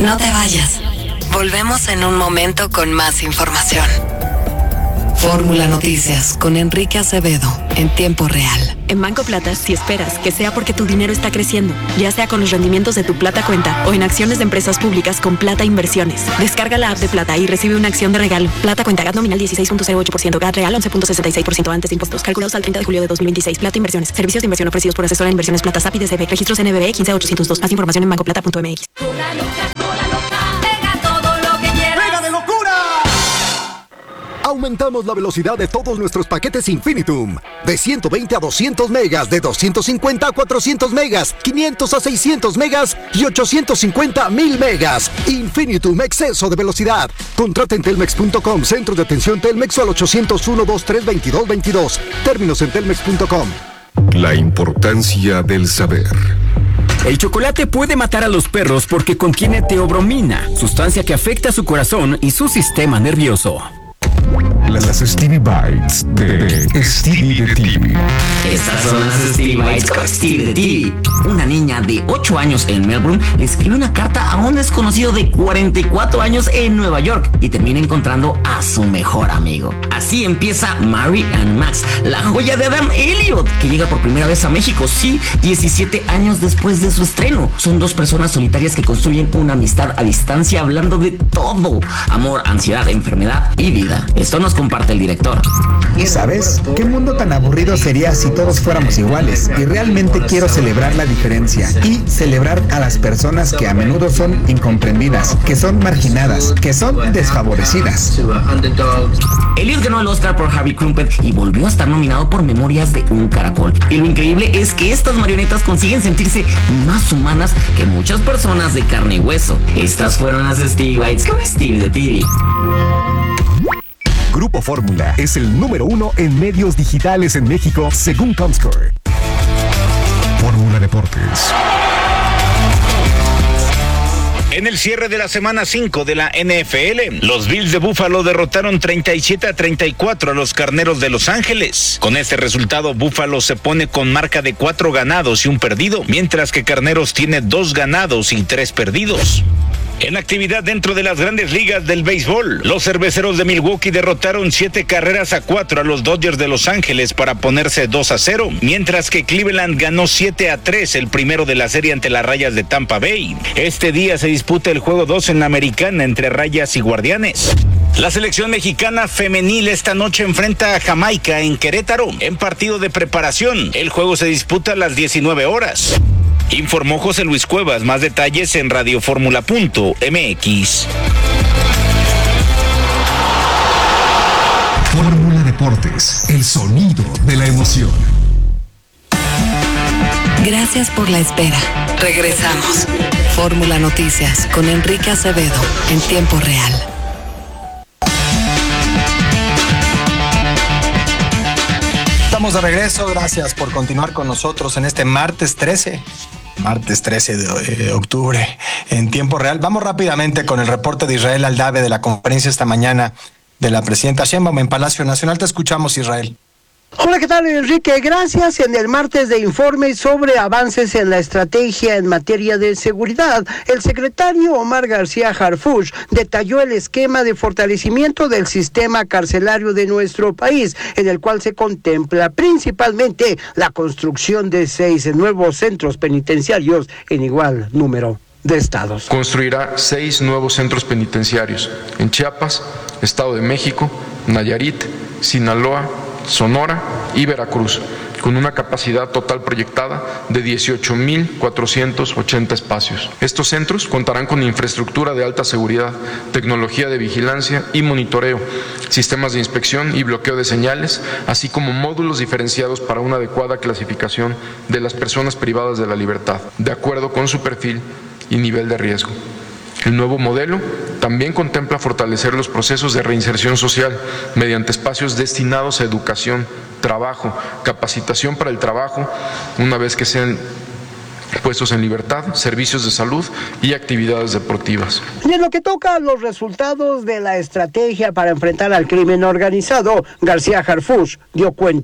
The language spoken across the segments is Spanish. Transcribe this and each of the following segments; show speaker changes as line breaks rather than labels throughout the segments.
No te vayas. Volvemos en un momento con más información. Fórmula Noticias con Enrique Acevedo en tiempo real.
En Banco Plata, si esperas que sea porque tu dinero está creciendo, ya sea con los rendimientos de tu Plata Cuenta o en acciones de empresas públicas con Plata Inversiones. Descarga la app de Plata y recibe una acción de regalo. Plata Cuenta, GAT nominal 16.08%, GAT real 11.66% antes de impuestos. Calculados al 30 de julio de 2026. Plata Inversiones. Servicios de inversión ofrecidos por asesora de inversiones Plata SAP y DCB. Registros NBB 15802. Más información en bancoplata.mx.
Aumentamos la velocidad de todos nuestros paquetes Infinitum. De 120 a 200 megas, de 250 a 400 megas, 500 a 600 megas y 850 a 1000 megas. Infinitum, exceso de velocidad. Contrata en telmex.com, centro de atención Telmex o al 801-2322-22. Términos en telmex.com.
La importancia del saber.
El chocolate puede matar a los perros porque contiene teobromina, sustancia que afecta a su corazón y su sistema nervioso.
Las Stevie Bites de Stevie de TV.
Estas son las Stevie Bites con Stevie de TV. Una niña de 8 años en Melbourne le escribe una carta a un desconocido de 44 años en Nueva York y termina encontrando a su mejor amigo. Así empieza Mary and Max, la joya de Adam Elliot, que llega por primera vez a México, sí, 17 años después de su estreno. Son dos personas solitarias que construyen una amistad a distancia hablando de todo: amor, ansiedad, enfermedad y vida. Esto nos comparte el director.
¿Sabes? ¿Qué mundo tan aburrido sería si todos fuéramos iguales? Y realmente quiero celebrar la diferencia y celebrar a las personas que a menudo son incomprendidas, que son marginadas, que son desfavorecidas.
Elliot ganó el Oscar por Harvey Crumpet y volvió a estar nominado por Memorias de un Caracol. Y lo increíble es que estas marionetas consiguen sentirse más humanas que muchas personas de carne y hueso. Estas fueron las Stevie Bites con Stevie de TV.
Grupo Fórmula es el número 1 en medios digitales en México, según Comscore. Fórmula Deportes.
En el cierre de la semana 5 de la NFL, los Bills de Buffalo derrotaron 37-34 a los Carneros de Los Ángeles. Con este resultado, Buffalo se pone con marca de 4 ganados y 1 perdido, mientras que Carneros tiene 2 ganados y 3 perdidos. En actividad dentro de las grandes ligas del béisbol, los Cerveceros de Milwaukee derrotaron 7-4 a los Dodgers de Los Ángeles para ponerse 2-0, mientras que Cleveland ganó 7-3 el primero de la serie ante las Rayas de Tampa Bay. Este día se disputa el juego 2 en la Americana entre Rayas y Guardianes. La selección mexicana femenil esta noche enfrenta a Jamaica en Querétaro, en partido de preparación. El juego se disputa a las 19 horas. Informó José Luis Cuevas. Más detalles en radioformula.mx.
Fórmula Deportes, el sonido de la emoción.
Gracias por la espera. Regresamos. Fórmula Noticias con Enrique Acevedo en tiempo real.
Estamos de regreso, gracias por continuar con nosotros en este martes 13 de octubre en tiempo real. Vamos rápidamente con el reporte de Israel Aldave de la conferencia esta mañana de la presidenta Sheinbaum en Palacio Nacional. Te escuchamos, Israel.
Hola, ¿qué tal, Enrique? Gracias. En el martes de informes sobre avances en la estrategia en materia de seguridad, el secretario Omar García Harfuch detalló el esquema de fortalecimiento del sistema carcelario de nuestro país, en el cual se contempla principalmente la construcción de 6 nuevos centros penitenciarios en igual número de estados.
Construirá 6 nuevos centros penitenciarios en Chiapas, Estado de México, Nayarit, Sinaloa, Sonora y Veracruz, con una capacidad total proyectada de 18,480 espacios. Estos centros contarán con infraestructura de alta seguridad, tecnología de vigilancia y monitoreo, sistemas de inspección y bloqueo de señales, así como módulos diferenciados para una adecuada clasificación de las personas privadas de la libertad, de acuerdo con su perfil y nivel de riesgo. El nuevo modelo también contempla fortalecer los procesos de reinserción social mediante espacios destinados a educación, trabajo, capacitación para el trabajo, una vez que sean puestos en libertad, servicios de salud y actividades deportivas.
Y en lo que toca a los resultados de la estrategia para enfrentar al crimen organizado, García Harfuch dio cuenta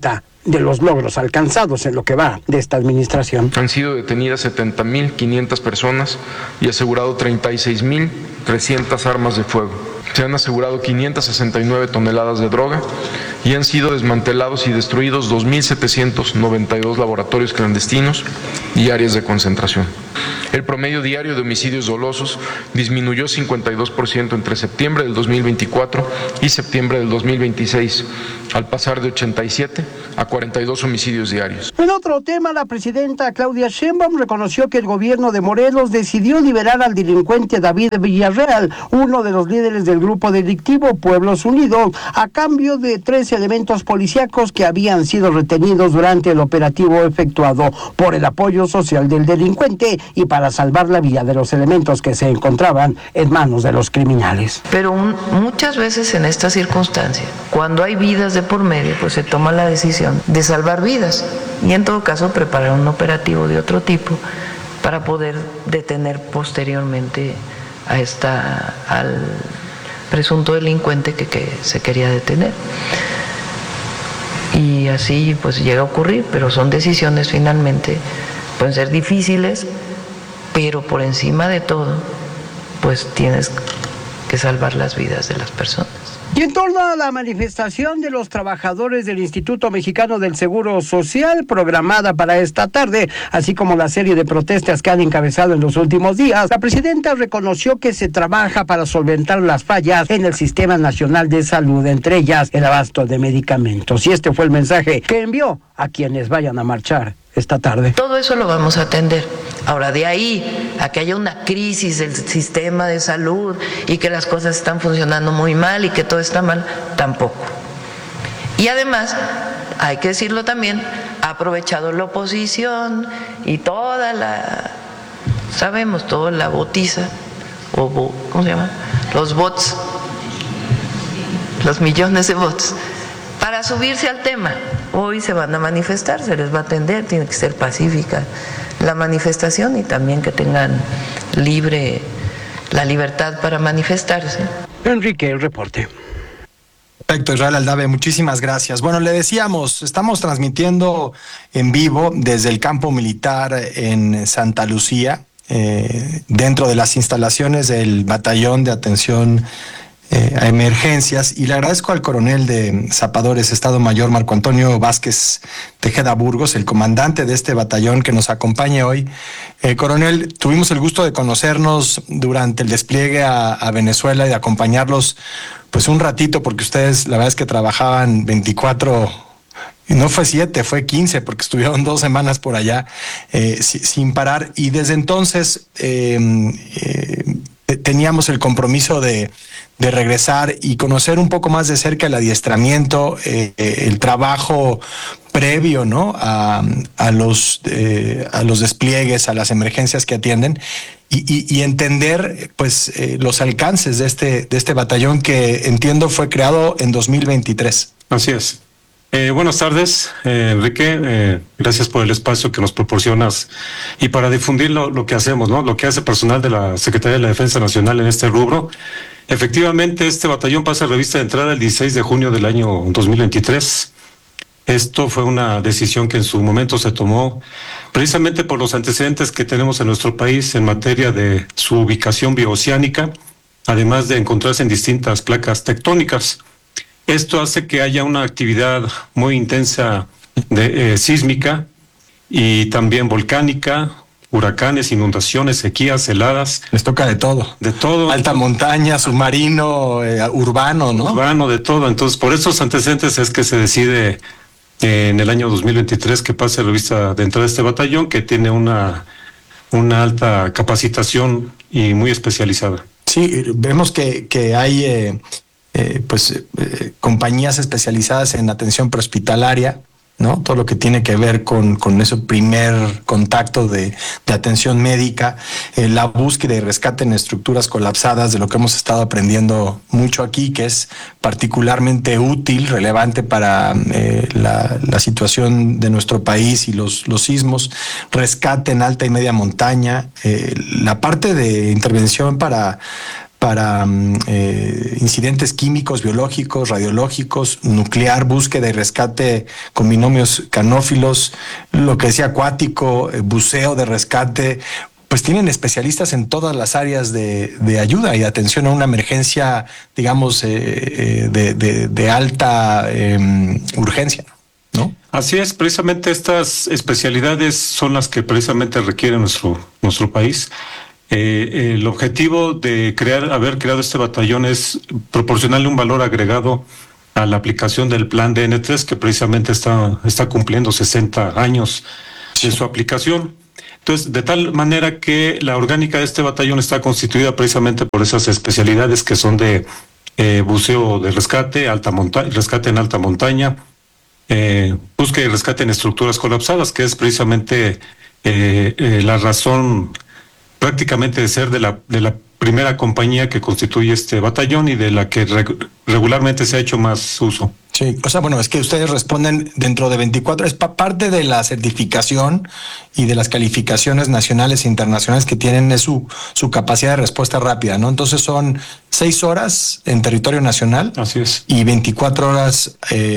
de los logros alcanzados en lo que va de esta administración.
Han sido detenidas 70.500 personas y asegurado 36.300 armas de fuego. Se han asegurado 569 toneladas de droga y han sido desmantelados y destruidos 2.792 laboratorios clandestinos y áreas de concentración. El promedio diario de homicidios dolosos disminuyó 52% entre septiembre del 2024 y septiembre del 2026, al pasar de 87 a 42 homicidios diarios.
En otro tema, la presidenta Claudia Sheinbaum reconoció que el gobierno de Morelos decidió liberar al delincuente David Villarreal, uno de los líderes del grupo delictivo Pueblos Unidos, a cambio de 3 elementos policíacos que habían sido retenidos durante el operativo efectuado por el apoyo social del delincuente y para salvar la vida de los elementos que se encontraban en manos de los criminales.
Pero muchas veces en esta circunstancia, cuando hay vidas de por medio, pues se toma la decisión de salvar vidas y en todo caso preparar un operativo de otro tipo para poder detener posteriormente al presunto delincuente que se quería detener. Y así pues llega a ocurrir, pero son decisiones finalmente, pueden ser difíciles, pero por encima de todo, pues tienes que salvar las vidas de las personas.
Y en torno a la manifestación de los trabajadores del Instituto Mexicano del Seguro Social programada para esta tarde, así como la serie de protestas que han encabezado en los últimos días, la presidenta reconoció que se trabaja para solventar las fallas en el Sistema Nacional de Salud, entre ellas el abasto de medicamentos. Y este fue el mensaje que envió a quienes vayan a marchar esta tarde.
Todo eso lo vamos a atender. Ahora, de ahí a que haya una crisis del sistema de salud y que las cosas están funcionando muy mal y que todo está mal, tampoco. Y además, hay que decirlo también, ha aprovechado la oposición y toda la botiza, ¿cómo se llama? Los bots, los millones de bots, para subirse al tema. Hoy se van a manifestar, se les va a atender, tiene que ser pacífica la manifestación y también que tengan la libertad para manifestarse.
Enrique, el reporte.
Perfecto, Israel Aldave, muchísimas gracias. Bueno, le decíamos, estamos transmitiendo en vivo desde el campo militar en Santa Lucía, dentro de las instalaciones del Batallón de Atención a Emergencias, y le agradezco al coronel de Zapadores, Estado Mayor Marco Antonio Vázquez Tejeda Burgos, el comandante de este batallón, que nos acompaña hoy. Coronel, tuvimos el gusto de conocernos durante el despliegue a Venezuela y de acompañarlos pues un ratito, porque ustedes la verdad es que trabajaban 24, y no fue 7, fue 15, porque estuvieron 2 semanas por allá sin parar, y desde entonces teníamos el compromiso de regresar y conocer un poco más de cerca el adiestramiento, el trabajo previo, ¿no? a los despliegues, a las emergencias que atienden, y entender pues los alcances de este batallón, que entiendo fue creado en 2023.
Así es. Buenas tardes, Enrique. Gracias por el espacio que nos proporcionas y para difundir lo que hacemos, ¿no? Lo que hace personal de la Secretaría de la Defensa Nacional en este rubro. Efectivamente, este batallón pasa a revista de entrada el 16 de junio del año 2023. Esto fue una decisión que en su momento se tomó precisamente por los antecedentes que tenemos en nuestro país en materia de su ubicación bioceánica, además de encontrarse en distintas placas tectónicas. Esto hace que haya una actividad muy intensa de sísmica y también volcánica, huracanes, inundaciones, sequías, heladas.
Les toca de todo.
De todo.
Alta montaña, submarino, urbano, ¿no?
Urbano, de todo. Entonces, por estos antecedentes es que se decide en el año 2023 que pase a revista de entrada este batallón, que tiene una alta capacitación y muy especializada.
Sí, vemos que hay compañías especializadas en atención prehospitalaria, ¿no? Todo lo que tiene que ver con ese primer contacto de atención médica, la búsqueda y rescate en estructuras colapsadas, de lo que hemos estado aprendiendo mucho aquí, que es particularmente útil, relevante para la situación de nuestro país y los sismos, rescate en alta y media montaña, la parte de intervención para para incidentes químicos, biológicos, radiológicos, nuclear, búsqueda y rescate con binomios canófilos, lo que decía acuático, buceo de rescate. Pues tienen especialistas en todas las áreas de ayuda y atención a una emergencia, digamos, de alta urgencia, ¿no?
Así es, precisamente estas especialidades son las que precisamente requiere nuestro país. El objetivo de haber creado este batallón es proporcionarle un valor agregado a la aplicación del plan DN3, que precisamente está cumpliendo 60 años de su aplicación. Entonces, de tal manera que la orgánica de este batallón está constituida precisamente por esas especialidades que son de buceo de rescate, rescate en alta montaña, búsqueda y rescate en estructuras colapsadas, que es precisamente la razón prácticamente de ser de la primera compañía que constituye este batallón y de la que regularmente se ha hecho más uso.
Sí, o sea, bueno, es que ustedes responden dentro de 24, es parte de la certificación y de las calificaciones nacionales e internacionales que tienen es su capacidad de respuesta rápida, ¿no? Entonces son 6 horas en territorio nacional.
Así es.
Y 24 horas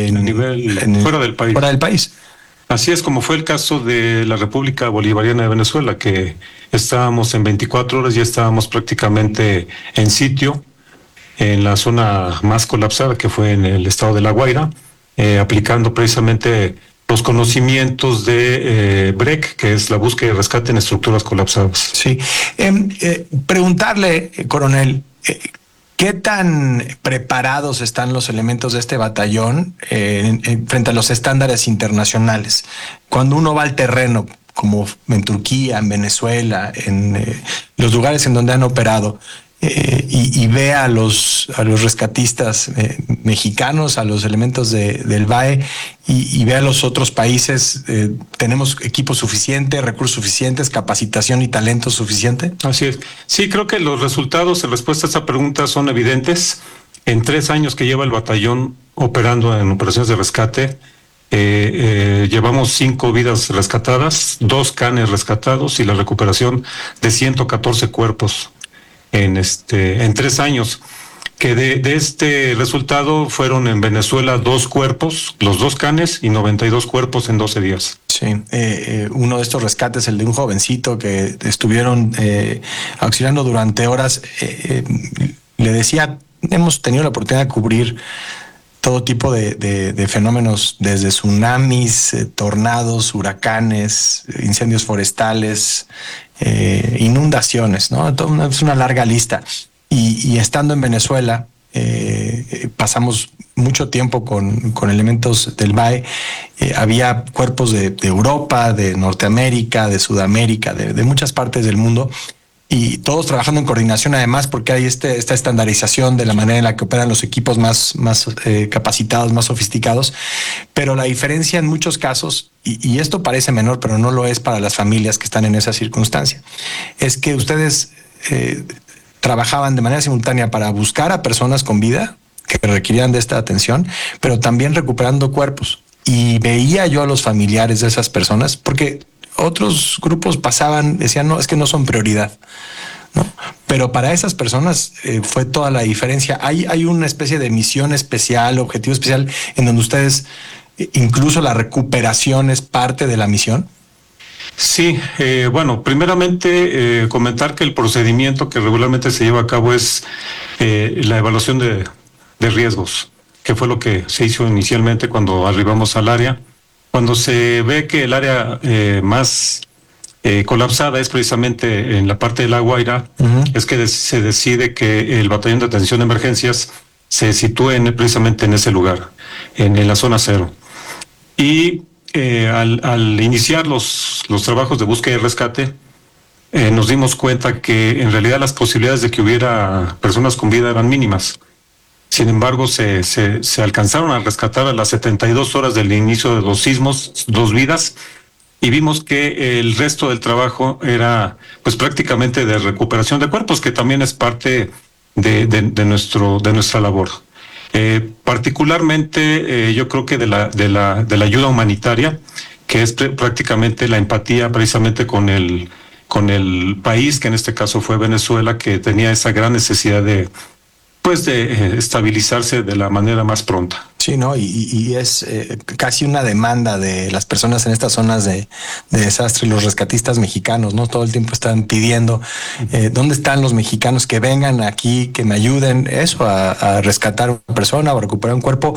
fuera del país.
Fuera del país.
Así es, como fue el caso de la República Bolivariana de Venezuela, que estábamos en 24 horas, ya estábamos prácticamente en sitio, en la zona más colapsada, que fue en el estado de La Guaira, aplicando precisamente los conocimientos de BREC, que es la búsqueda y rescate en estructuras colapsadas.
Sí. Preguntarle, coronel, ¿qué tan preparados están los elementos de este batallón frente a los estándares internacionales? Cuando uno va al terreno, como en Turquía, en Venezuela, en los lugares en donde han operado, y ve a los rescatistas mexicanos, a los elementos del BAE, y ve a los otros países, ¿tenemos equipo suficiente, recursos suficientes, capacitación y talento suficiente?
Así es. Sí, creo que los resultados en respuesta a esta pregunta son evidentes. En 3 años que lleva el batallón operando en operaciones de rescate, llevamos 5 vidas rescatadas, 2 canes rescatados y la recuperación de 114 cuerpos en 3 años, que de este resultado fueron en Venezuela 2 cuerpos, los 2 canes, y 92 cuerpos en 12 días.
Sí, uno de estos rescates, el de un jovencito que estuvieron auxiliando durante horas, le decía, hemos tenido la oportunidad de cubrir todo tipo de fenómenos, desde tsunamis, tornados, huracanes, incendios forestales, inundaciones, ¿no? Es una larga lista. Y estando en Venezuela, pasamos mucho tiempo con elementos del BAE. Había cuerpos de Europa, de Norteamérica, de Sudamérica, de muchas partes del mundo, y todos trabajando en coordinación, además, porque hay esta estandarización de la manera en la que operan los equipos más capacitados, más sofisticados. Pero la diferencia en muchos casos, y esto parece menor, pero no lo es para las familias que están en esa circunstancia, es que ustedes trabajaban de manera simultánea para buscar a personas con vida que requerían de esta atención, pero también recuperando cuerpos. Y veía yo a los familiares de esas personas, porque otros grupos pasaban, decían, no, es que no son prioridad, ¿no? Pero para esas personas fue toda la diferencia. Hay una especie de misión especial, objetivo especial, en donde ustedes, incluso la recuperación es parte de la misión.
Sí, bueno, primeramente comentar que el procedimiento que regularmente se lleva a cabo es la evaluación de riesgos, que fue lo que se hizo inicialmente cuando arribamos al área. Cuando se ve que el área más colapsada es precisamente en la parte de La Guaira, es que se decide que el batallón de atención de emergencias se sitúe precisamente en ese lugar, en la zona 0. Y al iniciar los trabajos de búsqueda y rescate, nos dimos cuenta que en realidad las posibilidades de que hubiera personas con vida eran mínimas. Sin embargo, se alcanzaron a rescatar a las 72 horas del inicio de los sismos 2 vidas, y vimos que el resto del trabajo era pues prácticamente de recuperación de cuerpos, que también es parte de nuestra labor. Particularmente yo creo que de la ayuda humanitaria, que es prácticamente la empatía precisamente con con el país, que en este caso fue Venezuela, que tenía esa gran necesidad de estabilizarse de la manera más pronta.
Sí, ¿no? Y es casi una demanda de las personas en estas zonas de desastre, los rescatistas mexicanos, ¿no? Todo el tiempo están pidiendo dónde están los mexicanos que vengan aquí, que me ayuden a rescatar a una persona o recuperar un cuerpo.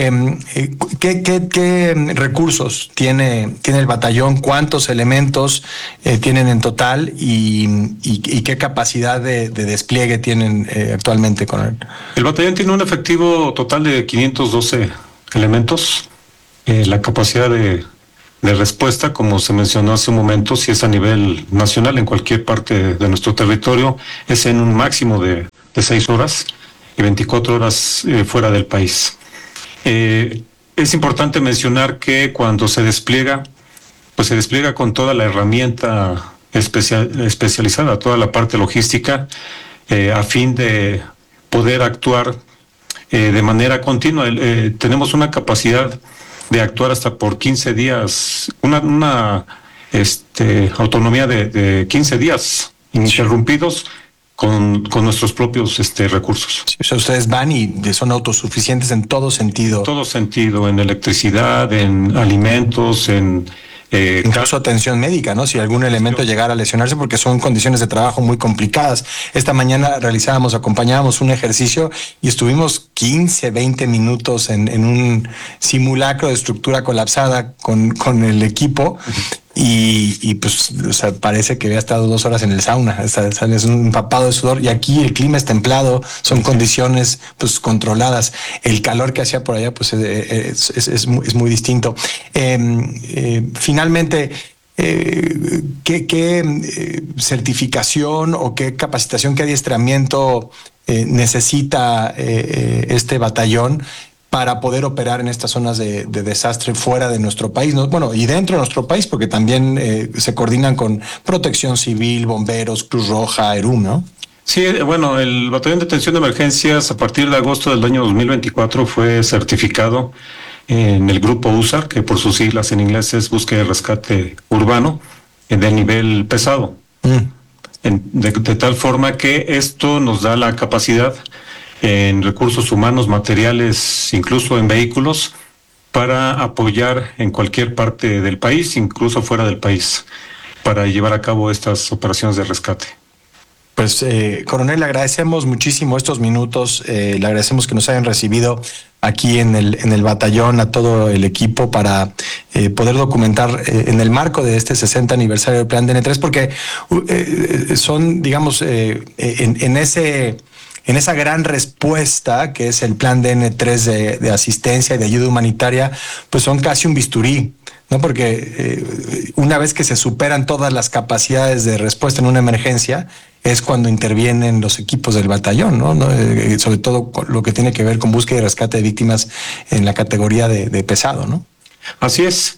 ¿Qué recursos tiene el batallón? ¿Cuántos elementos tienen en total? ¿Y qué capacidad de despliegue tienen actualmente con él?
El batallón tiene un efectivo total de 512 elementos. La capacidad de respuesta, como se mencionó hace un momento, si es a nivel nacional en cualquier parte de nuestro territorio, es en un máximo de 6 horas y 24 horas fuera del país. Es importante mencionar que cuando se despliega, pues se despliega con toda la herramienta especializada, toda la parte logística, a fin de poder actuar de manera continua. Tenemos una capacidad de actuar hasta por 15 días, una autonomía de 15 días ininterrumpidos con nuestros propios recursos.
Sí, o sea, ustedes van y son autosuficientes en todo sentido.
En todo sentido, en electricidad, en alimentos,
incluso atención médica, ¿no? Si algún elemento llegara a lesionarse, porque son condiciones de trabajo muy complicadas. Esta mañana acompañábamos un ejercicio y estuvimos 15, 20 minutos en un simulacro de estructura colapsada con el equipo. Y pues, o sea, parece que había estado 2 horas en el sauna, es un empapado de sudor, y aquí el clima es templado, son condiciones pues controladas. El calor que hacía por allá pues es muy distinto. Finalmente, ¿qué certificación o qué capacitación, qué adiestramiento necesita este batallón para poder operar en estas zonas de desastre fuera de nuestro país, ¿no? Bueno, y dentro de nuestro país, porque también se coordinan con Protección Civil, Bomberos, Cruz Roja, ERUM, ¿no?
Sí, bueno, el Batallón de Atención de Emergencias a partir de agosto del año 2024 fue certificado en el grupo USAR, que por sus siglas en inglés es Búsqueda y Rescate Urbano, de nivel pesado. De tal forma que esto nos da la capacidad en recursos humanos, materiales, incluso en vehículos, para apoyar en cualquier parte del país, incluso fuera del país, para llevar a cabo estas operaciones de rescate.
Pues, coronel, le agradecemos muchísimo estos minutos, le agradecemos que nos hayan recibido aquí en el batallón, a todo el equipo, para poder documentar en el marco de este 60 aniversario del Plan DN3, porque son, digamos, en esa gran respuesta que es el Plan DN3 de asistencia y de ayuda humanitaria, pues son casi un bisturí, ¿no? Porque una vez que se superan todas las capacidades de respuesta en una emergencia, es cuando intervienen los equipos del batallón, ¿no? Sobre todo lo que tiene que ver con búsqueda y rescate de víctimas en la categoría de pesado, ¿no?
Así es.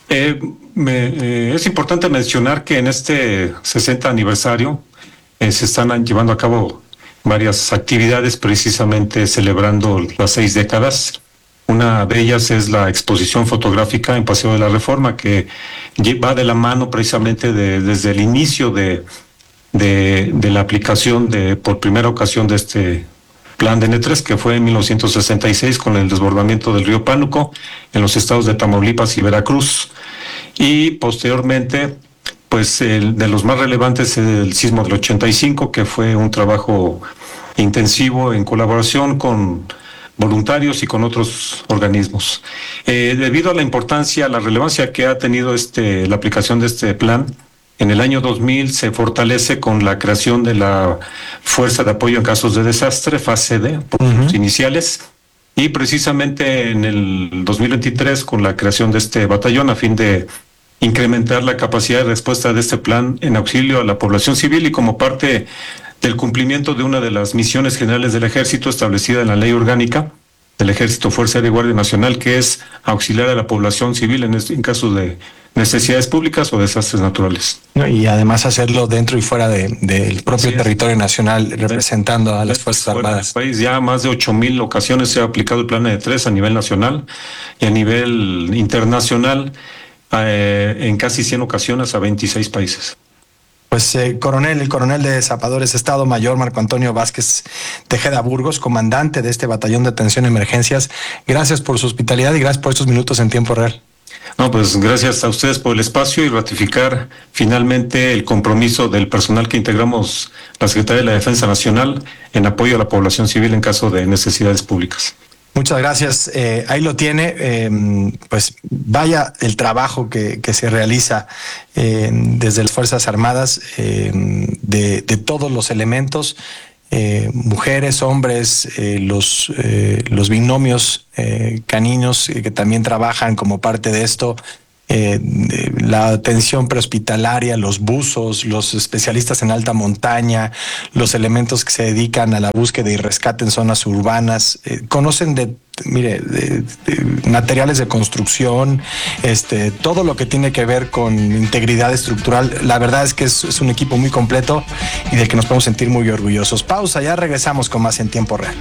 Es importante mencionar que en este 60 aniversario se están llevando a cabo varias actividades precisamente celebrando las 6 décadas. Una de ellas es la exposición fotográfica en Paseo de la Reforma, que va de la mano precisamente desde el inicio de la aplicación por primera ocasión de este Plan DN3, que fue en 1966 con el desbordamiento del río Pánuco en los estados de Tamaulipas y Veracruz. Y posteriormente, pues de los más relevantes, el sismo del 85, que fue un trabajo intensivo en colaboración con voluntarios y con otros organismos. Debido a la importancia, la relevancia que ha tenido la aplicación de este plan, en el año 2000 se fortalece con la creación de la Fuerza de Apoyo en Casos de Desastre, fase D, por sus iniciales, y precisamente en el 2023 con la creación de este batallón a fin de incrementar la capacidad de respuesta de este plan en auxilio a la población civil y como parte del cumplimiento de una de las misiones generales del Ejército establecida en la Ley Orgánica del Ejército, Fuerza Aérea y Guardia Nacional, que es auxiliar a la población civil en casos de necesidades públicas o desastres naturales.
Y además hacerlo dentro y fuera del propio territorio nacional, representando a las Fuerzas Armadas.
En el país ya más de 8,000 ocasiones se ha aplicado el Plan DN3 a nivel nacional y a nivel internacional en casi 100 ocasiones a 26 países.
Pues el coronel de Zapadores, Estado Mayor Marco Antonio Vázquez Tejeda Burgos, comandante de este batallón de atención a emergencias, gracias por su hospitalidad y gracias por estos minutos en tiempo real.
No, pues gracias a ustedes por el espacio y ratificar finalmente el compromiso del personal que integramos la Secretaría de la Defensa Nacional en apoyo a la población civil en caso de necesidades públicas.
Muchas gracias. Ahí lo tiene. Pues vaya el trabajo que se realiza desde las Fuerzas Armadas de todos los elementos, mujeres, hombres, los binomios caninos que también trabajan como parte de esto. La atención prehospitalaria, los buzos, los especialistas en alta montaña, los elementos que se dedican a la búsqueda y rescate en zonas urbanas, conocen de materiales de construcción, todo lo que tiene que ver con integridad estructural. La verdad es que es un equipo muy completo y del que nos podemos sentir muy orgullosos. Pausa, ya regresamos con más en tiempo real.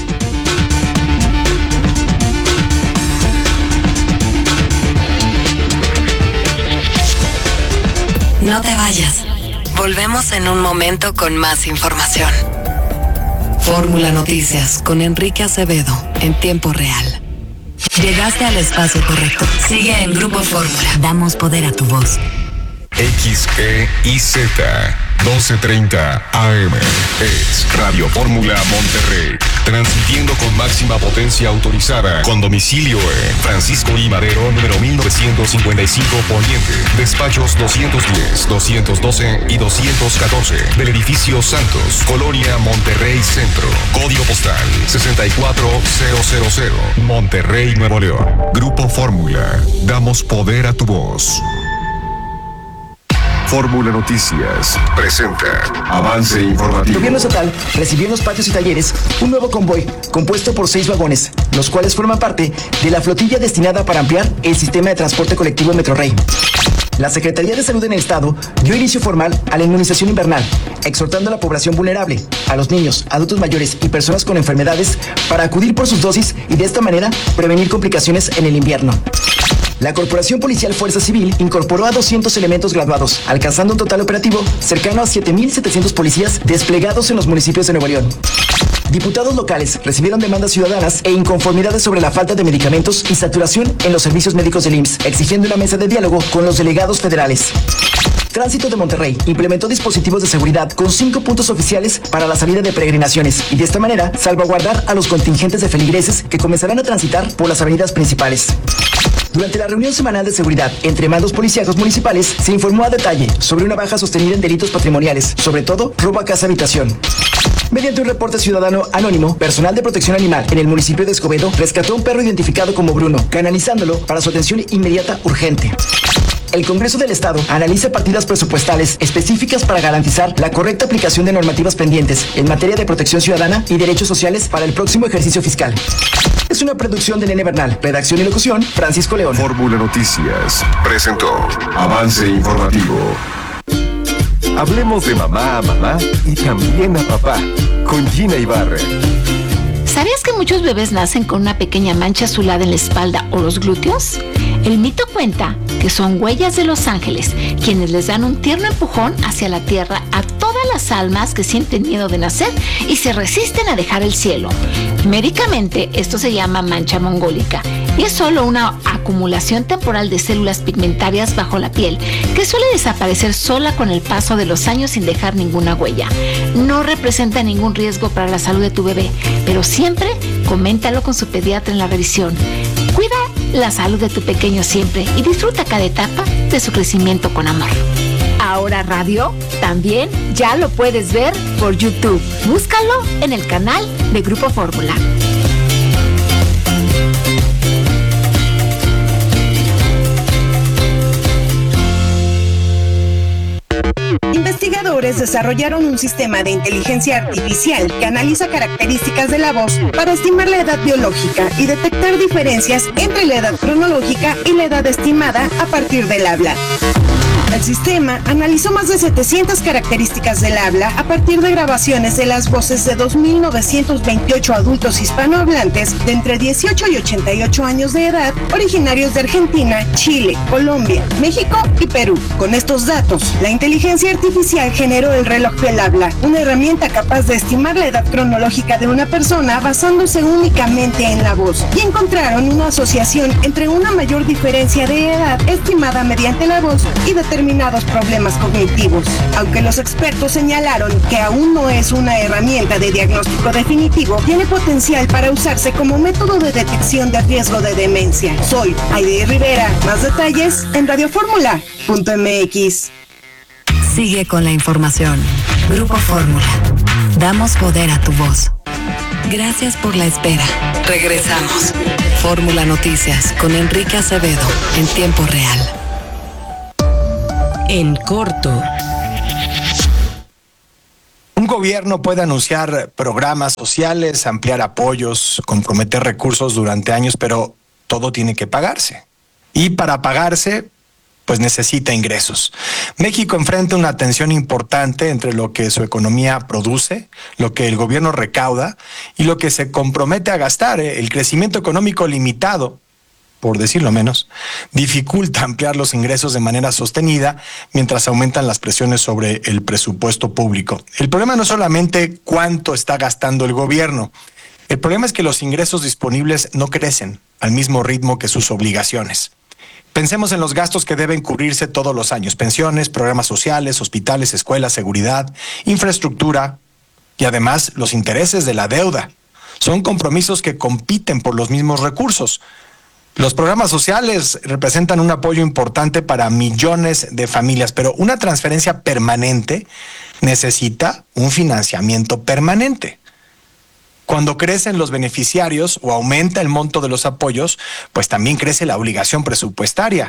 No te vayas. Volvemos en un momento con más información. Fórmula Noticias con Enrique Acevedo en tiempo real. Llegaste al espacio correcto. Sigue en Grupo Fórmula. Damos poder a tu voz.
XEIZ 1230 AM es Radio Fórmula Monterrey, transmitiendo con máxima potencia autorizada, con domicilio en Francisco I. Madero, número 1955 Poniente, despachos 210, 212 y 214 del edificio Santos, Colonia Monterrey Centro, código postal 64000, Monterrey, Nuevo León. Grupo Fórmula, damos poder a tu voz. Fórmula Noticias presenta avance informativo.
El gobierno estatal recibió en los patios y talleres un nuevo convoy compuesto por 6 vagones, los cuales forman parte de la flotilla destinada para ampliar el sistema de transporte colectivo Metrorrey. La Secretaría de Salud en el Estado dio inicio formal a la inmunización invernal, exhortando a la población vulnerable, a los niños, adultos mayores y personas con enfermedades para acudir por sus dosis y de esta manera prevenir complicaciones en el invierno. La Corporación Policial Fuerza Civil incorporó a 200 elementos graduados, alcanzando un total operativo cercano a 7,700 policías desplegados en los municipios de Nuevo León. Diputados locales recibieron demandas ciudadanas e inconformidades sobre la falta de medicamentos y saturación en los servicios médicos del IMSS, exigiendo una mesa de diálogo con los delegados federales. Tránsito de Monterrey implementó dispositivos de seguridad con 5 puntos oficiales para la salida de peregrinaciones y de esta manera salvaguardar a los contingentes de feligreses que comenzarán a transitar por las avenidas principales. Durante la reunión semanal de seguridad entre mandos policíacos municipales, se informó a detalle sobre una baja sostenida en delitos patrimoniales, sobre todo robo a casa-habitación. Mediante un reporte ciudadano anónimo, personal de protección animal en el municipio de Escobedo rescató un perro identificado como Bruno, canalizándolo para su atención inmediata urgente. El Congreso del Estado analiza partidas presupuestales específicas para garantizar la correcta aplicación de normativas pendientes en materia de protección ciudadana y derechos sociales para el próximo ejercicio fiscal. Es una producción de Nene Bernal, redacción y locución, Francisco León.
Fórmula Noticias presentó avance informativo. Hablemos de mamá a mamá y también a papá, con Gina Ibarra.
¿Sabías que muchos bebés nacen con una pequeña mancha azulada en la espalda o los glúteos? El mito cuenta que son huellas de los ángeles, quienes les dan un tierno empujón hacia la tierra a todas las almas que sienten miedo de nacer y se resisten a dejar el cielo. Médicamente, esto se llama mancha mongólica y es solo una acumulación temporal de células pigmentarias bajo la piel que suele desaparecer sola con el paso de los años sin dejar ninguna huella. No representa ningún riesgo para la salud de tu bebé, pero siempre coméntalo con su pediatra en la revisión. Cuida la salud de tu pequeño siempre y disfruta cada etapa de su crecimiento con amor. Ahora Radio también ya lo puedes ver por YouTube. Búscalo en el canal de Grupo Fórmula.
Investigadores desarrollaron un sistema de inteligencia artificial que analiza características de la voz para estimar la edad biológica y detectar diferencias entre la edad cronológica y la edad estimada a partir del habla. El sistema analizó más de 700 características del habla a partir de grabaciones de las voces de 2.928 adultos hispanohablantes de entre 18 y 88 años de edad, originarios de Argentina, Chile, Colombia, México y Perú. Con estos datos, la inteligencia artificial generó el reloj del habla, una herramienta capaz de estimar la edad cronológica de una persona basándose únicamente en la voz, y encontraron una asociación entre una mayor diferencia de edad estimada mediante la voz y determinados problemas cognitivos. Aunque los expertos señalaron que aún no es una herramienta de diagnóstico definitivo, tiene potencial para usarse como método de detección de riesgo de demencia. Soy Aide Rivera. Más detalles en radioformula.mx.
Sigue con la información. Grupo Fórmula. Damos poder a tu voz. Gracias por la espera. Regresamos. Fórmula Noticias con Enrique Acevedo en tiempo real. En corto.
Un gobierno puede anunciar programas sociales, ampliar apoyos, comprometer recursos durante años, pero todo tiene que pagarse. Y para pagarse, pues necesita ingresos. México enfrenta una tensión importante entre lo que su economía produce, lo que el gobierno recauda y lo que se compromete a gastar. El crecimiento económico limitado, por decirlo menos, dificulta ampliar los ingresos de manera sostenida mientras aumentan las presiones sobre el presupuesto público. El problema no es solamente cuánto está gastando el gobierno. El problema es que los ingresos disponibles no crecen al mismo ritmo que sus obligaciones. Pensemos en los gastos que deben cubrirse todos los años: pensiones, programas sociales, hospitales, escuelas, seguridad, infraestructura y además los intereses de la deuda. Son compromisos que compiten por los mismos recursos. Los programas sociales representan un apoyo importante para millones de familias, pero una transferencia permanente necesita un financiamiento permanente. Cuando crecen los beneficiarios o aumenta el monto de los apoyos, pues también crece la obligación presupuestaria.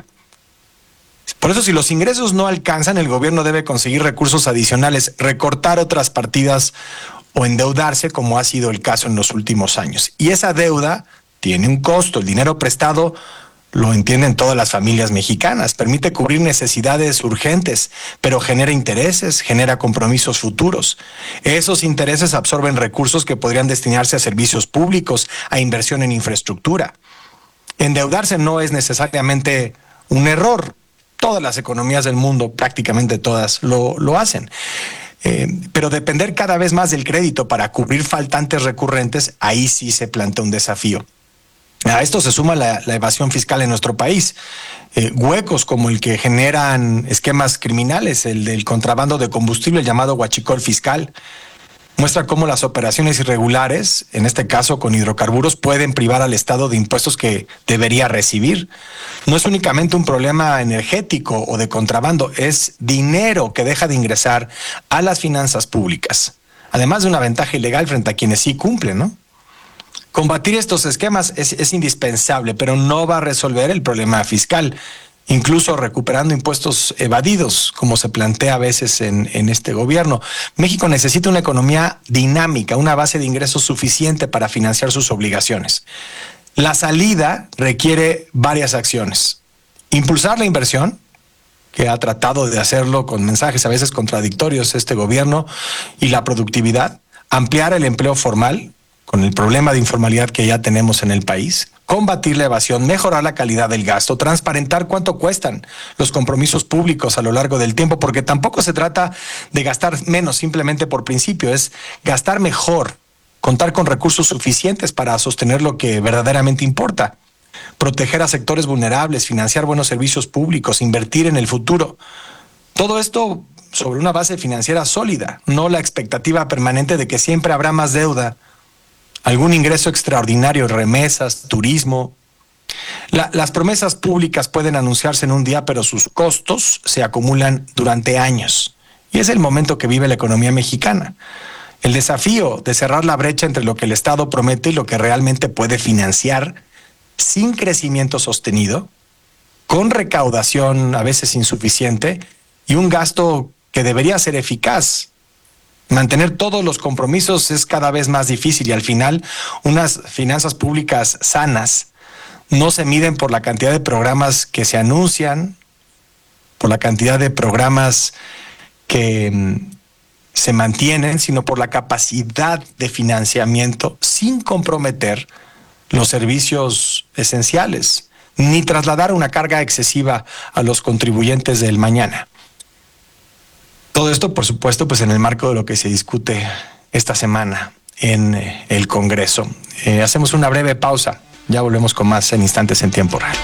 Por eso, si los ingresos no alcanzan, el gobierno debe conseguir recursos adicionales, recortar otras partidas o endeudarse, como ha sido el caso en los últimos años. Y esa deuda tiene un costo. El dinero prestado, lo entienden todas las familias mexicanas, permite cubrir necesidades urgentes, pero genera intereses, genera compromisos futuros. Esos intereses absorben recursos que podrían destinarse a servicios públicos, a inversión en infraestructura. Endeudarse no es necesariamente un error. Todas las economías del mundo, prácticamente todas, lo hacen. Pero depender cada vez más del crédito para cubrir faltantes recurrentes, ahí sí se plantea un desafío. A esto se suma la evasión fiscal en nuestro país. Huecos como el que generan esquemas criminales, el del contrabando de combustible, el llamado huachicol fiscal, muestra cómo las operaciones irregulares, en este caso con hidrocarburos, pueden privar al Estado de impuestos que debería recibir. No es únicamente un problema energético o de contrabando, es dinero que deja de ingresar a las finanzas públicas, además de una ventaja ilegal frente a quienes sí cumplen, ¿no? Combatir estos esquemas es indispensable, pero no va a resolver el problema fiscal, incluso recuperando impuestos evadidos, como se plantea a veces en este gobierno. México necesita una economía dinámica, una base de ingresos suficiente para financiar sus obligaciones. La salida requiere varias acciones. Impulsar la inversión, que ha tratado de hacerlo con mensajes a veces contradictorios este gobierno, y la productividad. Ampliar el empleo formal, con el problema de informalidad que ya tenemos en el país, combatir la evasión, mejorar la calidad del gasto, transparentar cuánto cuestan los compromisos públicos a lo largo del tiempo, porque tampoco se trata de gastar menos simplemente por principio, es gastar mejor, contar con recursos suficientes para sostener lo que verdaderamente importa, proteger a sectores vulnerables, financiar buenos servicios públicos, invertir en el futuro. Todo esto sobre una base financiera sólida, no la expectativa permanente de que siempre habrá más deuda, algún ingreso extraordinario, remesas, turismo. Las promesas públicas pueden anunciarse en un día, pero sus costos se acumulan durante años. Y es el momento que vive la economía mexicana. El desafío de cerrar la brecha entre lo que el Estado promete y lo que realmente puede financiar sin crecimiento sostenido, con recaudación a veces insuficiente y un gasto que debería ser eficaz. Mantener todos los compromisos es cada vez más difícil y al final unas finanzas públicas sanas no se miden por la cantidad de programas que se anuncian por la cantidad de programas que se mantienen, sino por la capacidad de financiamiento sin comprometer los servicios esenciales, ni trasladar una carga excesiva a los contribuyentes del mañana. Todo esto, por supuesto, pues en el marco de lo que se discute esta semana en el Congreso. Hacemos una breve pausa. Ya volvemos con más en instantes en tiempo real.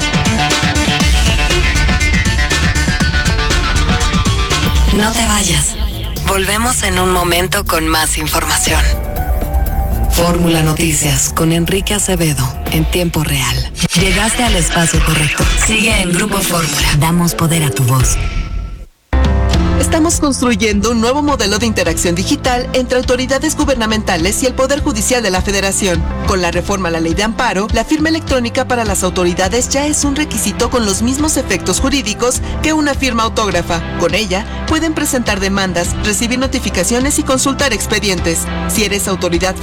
No te vayas. Volvemos en un momento con más información. Fórmula Noticias con Enrique Acevedo en tiempo real. Llegaste al espacio correcto. Sigue en Grupo Fórmula. Damos poder a tu voz.
Estamos construyendo un nuevo modelo de interacción digital entre autoridades gubernamentales y el Poder Judicial de la Federación. Con la reforma a la Ley de Amparo, la firma electrónica para las autoridades ya es un requisito con los mismos efectos jurídicos que una firma autógrafa. Con ella, pueden presentar demandas, recibir notificaciones y consultar expedientes. Si eres autoridad